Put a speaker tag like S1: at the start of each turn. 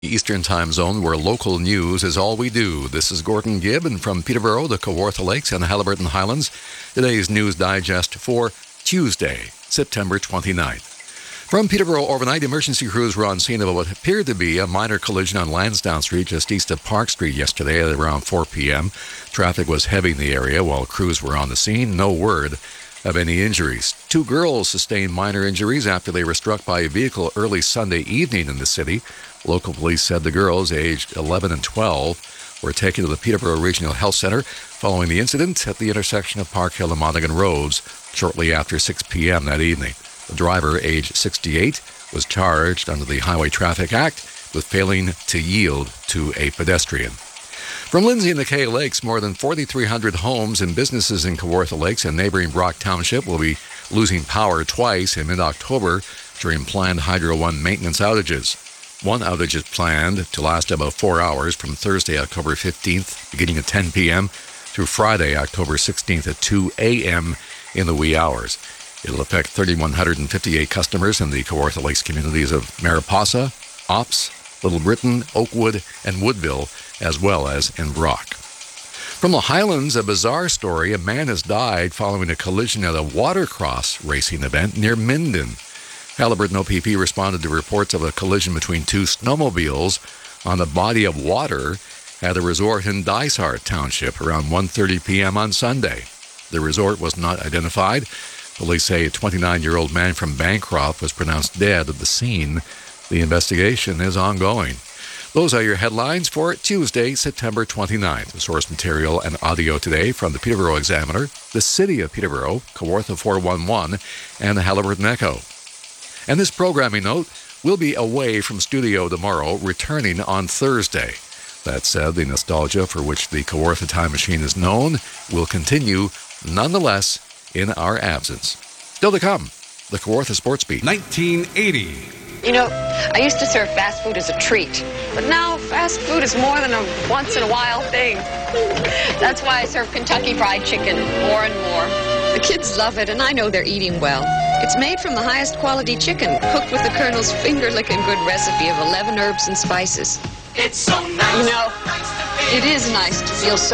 S1: Eastern Time Zone, where local news is all we do. This is Gordon Gibb, and from Peterborough, the Kawartha Lakes, and the Haliburton Highlands, today's News Digest for Tuesday, September 29th. From Peterborough overnight, emergency crews were on scene of what appeared to be a minor collision on Lansdowne Street just east of Park Street yesterday at around 4 p.m. Traffic was heavy in the area while crews were on the scene. No word of any injuries. 2 girls sustained minor injuries after they were struck by a vehicle early Sunday evening in the city. Local police said the girls, aged 11 and 12, were taken to the Peterborough Regional Health Center following the incident at the intersection of Park Hill and Monaghan Roads shortly after 6 p.m. that evening. The driver, aged 68, was charged under the Highway Traffic Act with failing to yield to a pedestrian. From Lindsay and the Kay Lakes, more than 4,300 homes and businesses in Kawartha Lakes and neighboring Brock Township will be losing power twice in mid-October during planned Hydro One maintenance outages. One outage is planned to last about 4 hours from Thursday, October 15th, beginning at 10 p.m. through Friday, October 16th at 2 a.m. in the wee hours. It'll affect 3,158 customers in the Kawartha Lakes communities of Mariposa, Ops, Little Britain, Oakwood, and Woodville, as well as in Brock. From the Highlands, a bizarre story. A man has died following a collision at a watercross racing event near Minden. Haliburton OPP responded to reports of a collision between 2 snowmobiles on a body of water at a resort in Dysart Township around 1:30 p.m. on Sunday. The resort was not identified. Police say a 29-year-old man from Bancroft was pronounced dead at the scene. The investigation is ongoing. Those are your headlines for Tuesday, September 29th. Source material and audio today from the Peterborough Examiner, the City of Peterborough, Kawartha 411, and the Haliburton Echo. And this programming note, we'll be away from studio tomorrow, returning on Thursday. That said, the nostalgia for which the Kawartha Time Machine is known will continue nonetheless in our absence. Still to come, the Kawartha Sports Beat.
S2: 1980.
S3: You know, I used to serve fast food as a treat, but now fast food is more than a once-in-a-while thing. That's why I serve Kentucky Fried Chicken more and more. The kids love it, and I know they're eating well. It's made from the highest quality chicken, cooked with the Colonel's finger-licking good recipe of 11 herbs and spices.
S4: It's so nice.
S3: You know, it is nice to feel so